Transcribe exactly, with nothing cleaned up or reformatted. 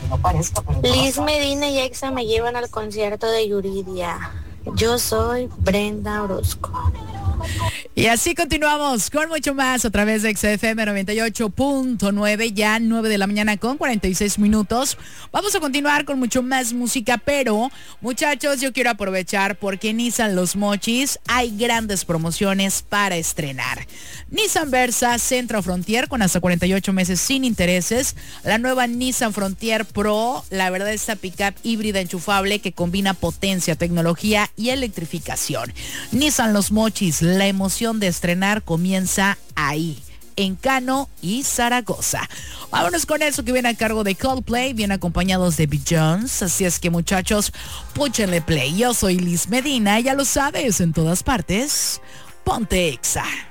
Liz Medina y Exa me llevan al concierto de Yuridia. Yo soy Brenda Orozco. Y así continuamos con mucho más a través de X F M noventa y ocho punto nueve, ya nueve de la mañana con cuarenta y seis minutos. Vamos a continuar con mucho más música, pero muchachos, yo quiero aprovechar porque en Nissan Los Mochis hay grandes promociones para estrenar. Nissan Versa Sentra Frontier con hasta cuarenta y ocho meses sin intereses. La nueva Nissan Frontier Pro, la verdad, esta pickup híbrida enchufable que combina potencia, tecnología y electrificación. Nissan Los Mochis, la emoción de estrenar comienza ahí, en Cano y Zaragoza. Vámonos con eso que viene a cargo de Coldplay, bien acompañados de Beyoncé. Así es que, muchachos, púchenle play. Yo soy Liz Medina, ya lo sabes, en todas partes, ponte Exa.